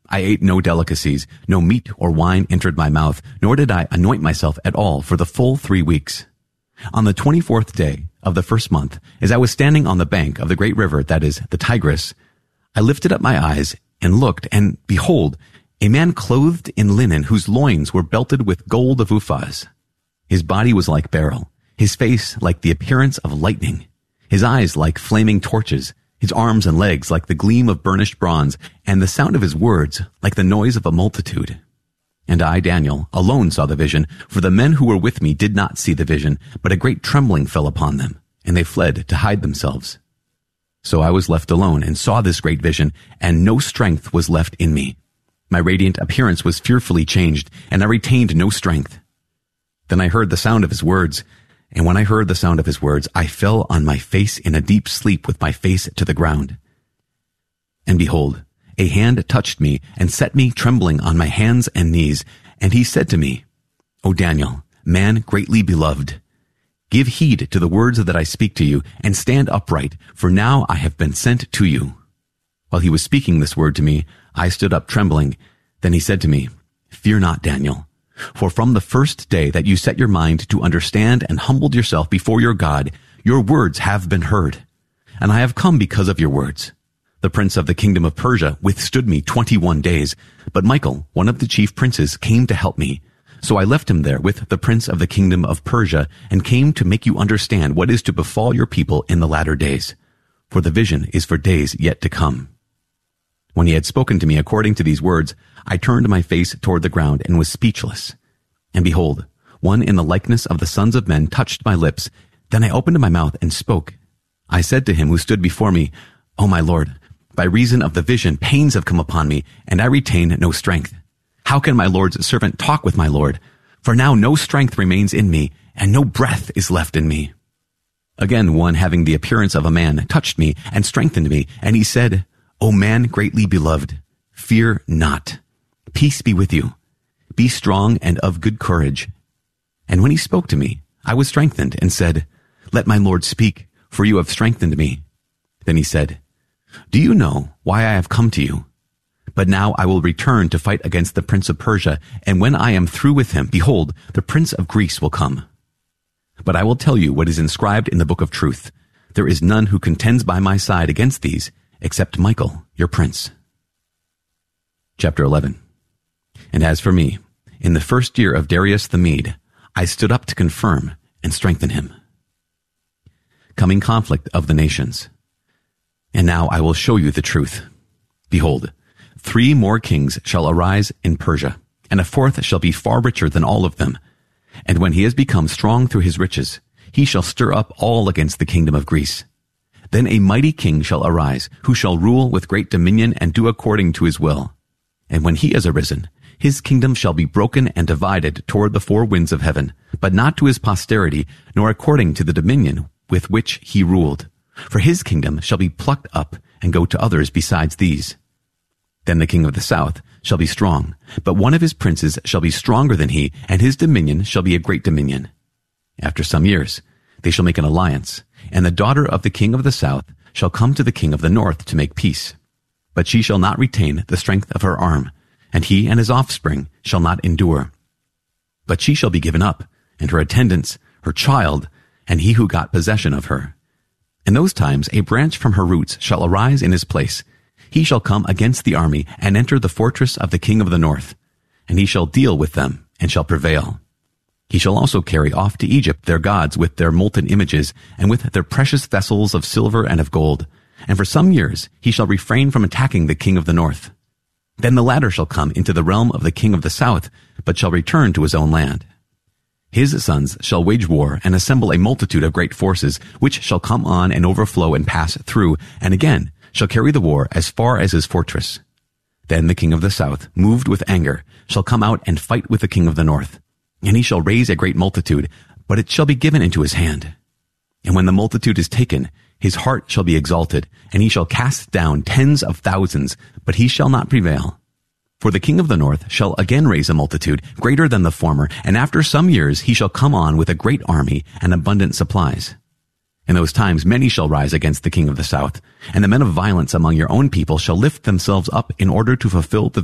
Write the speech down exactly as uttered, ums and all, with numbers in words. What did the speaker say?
I ate no delicacies, no meat or wine entered my mouth, nor did I anoint myself at all for the full three weeks. On the twenty-fourth day of the first month, as I was standing on the bank of the great river, that is, the Tigris, I lifted up my eyes and looked, and behold, a man clothed in linen, whose loins were belted with gold of Uphaz. His body was like beryl, his face like the appearance of lightning, his eyes like flaming torches, his arms and legs like the gleam of burnished bronze, and the sound of his words like the noise of a multitude. And I, Daniel, alone saw the vision, for the men who were with me did not see the vision, but a great trembling fell upon them, and they fled to hide themselves. So I was left alone and saw this great vision, and no strength was left in me. My radiant appearance was fearfully changed, and I retained no strength. Then I heard the sound of his words, and when I heard the sound of his words, I fell on my face in a deep sleep with my face to the ground. And behold, a hand touched me and set me trembling on my hands and knees, and he said to me, O Daniel, man greatly beloved, give heed to the words that I speak to you, and stand upright, for now I have been sent to you. While he was speaking this word to me, I stood up trembling. Then he said to me, Fear not, Daniel. For from the first day that you set your mind to understand and humbled yourself before your God, your words have been heard. And I have come because of your words. The prince of the kingdom of Persia withstood me twenty-one days, but Michael, one of the chief princes, came to help me. So I left him there with the prince of the kingdom of Persia, and came to make you understand what is to befall your people in the latter days. For the vision is for days yet to come. When he had spoken to me according to these words, I turned my face toward the ground and was speechless. And behold, one in the likeness of the sons of men touched my lips. Then I opened my mouth and spoke. I said to him who stood before me, O my Lord, by reason of the vision, pains have come upon me, and I retain no strength. How can my Lord's servant talk with my Lord? For now no strength remains in me, and no breath is left in me. Again, one having the appearance of a man touched me and strengthened me, and he said, O man greatly beloved, fear not. Peace be with you. Be strong and of good courage. And when he spoke to me, I was strengthened and said, Let my Lord speak, for you have strengthened me. Then he said, Do you know why I have come to you? But now I will return to fight against the prince of Persia, and when I am through with him, behold, the prince of Greece will come. But I will tell you what is inscribed in the book of truth. There is none who contends by my side against these, except Michael, your prince. Chapter eleven. And as for me, in the first year of Darius the Mede, I stood up to confirm and strengthen him. Coming conflict of the nations. And now I will show you the truth. Behold, three more kings shall arise in Persia, and a fourth shall be far richer than all of them. And when he has become strong through his riches, he shall stir up all against the kingdom of Greece. Then a mighty king shall arise, who shall rule with great dominion and do according to his will. And when he has arisen, his kingdom shall be broken and divided toward the four winds of heaven, but not to his posterity, nor according to the dominion with which he ruled. For his kingdom shall be plucked up and go to others besides these. Then the king of the south shall be strong, but one of his princes shall be stronger than he, and his dominion shall be a great dominion. After some years they shall make an alliance, and the daughter of the king of the south shall come to the king of the north to make peace. But she shall not retain the strength of her arm, and he and his offspring shall not endure. But she shall be given up, and her attendants, her child, and he who got possession of her. In those times a branch from her roots shall arise in his place. He shall come against the army, and enter the fortress of the king of the north, and he shall deal with them, and shall prevail. He shall also carry off to Egypt their gods with their molten images, and with their precious vessels of silver and of gold. And for some years he shall refrain from attacking the king of the north. Then the latter shall come into the realm of the king of the south, but shall return to his own land. His sons shall wage war and assemble a multitude of great forces, which shall come on and overflow and pass through, and again shall carry the war as far as his fortress. Then the king of the south, moved with anger, shall come out and fight with the king of the north. And he shall raise a great multitude, but it shall be given into his hand. And when the multitude is taken, his heart shall be exalted, and he shall cast down tens of thousands, but he shall not prevail. For the king of the north shall again raise a multitude, greater than the former, and after some years he shall come on with a great army and abundant supplies. In those times many shall rise against the king of the south, and the men of violence among your own people shall lift themselves up in order to fulfill the